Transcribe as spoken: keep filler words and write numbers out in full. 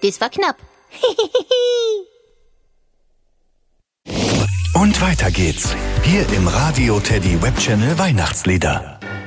Das war knapp. Und weiter geht's. Hier im Radio Teddy Webchannel Weihnachtslieder.